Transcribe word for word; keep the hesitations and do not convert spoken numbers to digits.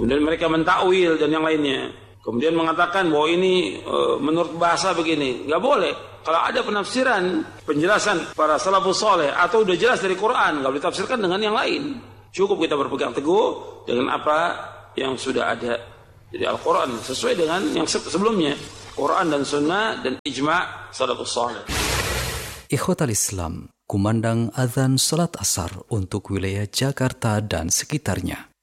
Kemudian mereka mentakwil dan yang lainnya. Kemudian mengatakan bahwa ini e, menurut bahasa begini. Nggak boleh. Kalau ada penafsiran, penjelasan para salafus saleh atau udah jelas dari Quran, nggak boleh ditafsirkan dengan yang lain. Cukup kita berpegang teguh dengan apa yang sudah ada. Jadi Al-Quran sesuai dengan yang sebelumnya. Quran dan Sunnah dan ijma' salafus saleh. Ikhwatal Islam, kumandang azan salat asar untuk wilayah Jakarta dan sekitarnya.